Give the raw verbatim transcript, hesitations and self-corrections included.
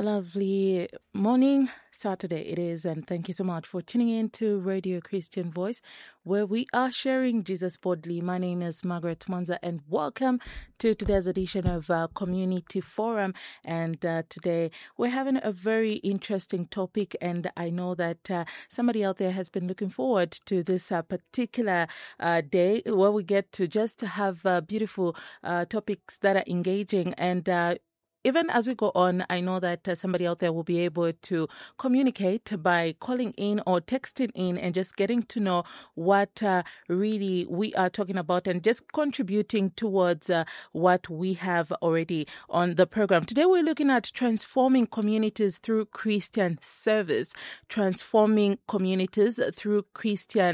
Lovely morning, Saturday it is, and thank you so much for tuning in to Radio Christian Voice, where we are sharing Jesus boldly. My name is Margaret Mwanza, and welcome to today's edition of uh, Community Forum. And uh, today we're having a very interesting topic, and I know that uh, somebody out there has been looking forward to this uh, particular uh, day, where we get to just have uh, beautiful uh, topics that are engaging. And uh, Even as we go on, I know that uh, somebody out there will be able to communicate by calling in or texting in and just getting to know what uh, really we are talking about and just contributing towards uh, what we have already on the program. Today, we're looking at transforming communities through Christian service, transforming communities through Christian